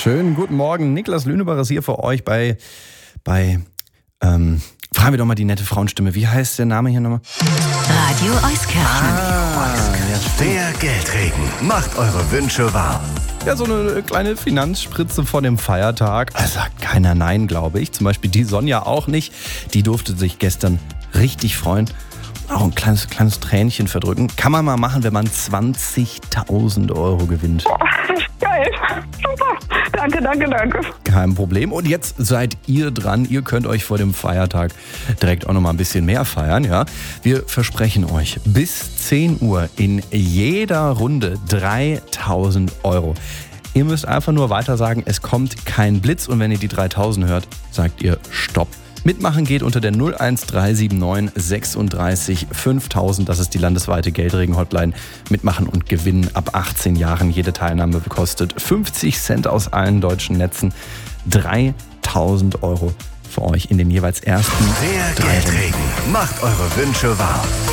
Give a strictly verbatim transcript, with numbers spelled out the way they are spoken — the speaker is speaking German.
Schönen guten Morgen, Niklas Lünebacher ist hier für euch bei, bei ähm, fragen wir doch mal die nette Frauenstimme. Wie heißt der Name hier nochmal? Radio Euskirchen. Ah, Der Geldregen macht eure Wünsche wahr. ja, so eine kleine Finanzspritze vor dem Feiertag. Da sagt keiner nein, glaube ich. Zum Beispiel die Sonja auch nicht. Die durfte sich gestern richtig freuen. Auch ein kleines, kleines Tränchen verdrücken. Kann man mal machen, wenn man zwanzigtausend Euro gewinnt. Geil. Super. Danke, danke, danke. Kein Problem. Und jetzt seid ihr dran. Ihr könnt euch vor dem Feiertag direkt auch noch mal ein bisschen mehr feiern. Ja? Wir versprechen euch bis zehn Uhr in jeder Runde dreitausend Euro. Ihr müsst einfach nur weiter sagen, es kommt kein Blitz. Und wenn ihr die dreitausend hört, sagt ihr Stopp. Mitmachen geht unter der null eins drei sieben neun sechsunddreißig fünftausend. Das ist die landesweite Geldregen-Hotline. Mitmachen und gewinnen ab achtzehn Jahren. Jede Teilnahme kostet fünfzig Cent aus allen deutschen Netzen. dreitausend Euro für euch in den jeweils ersten Der drei Runden. Geldregen macht eure Wünsche wahr.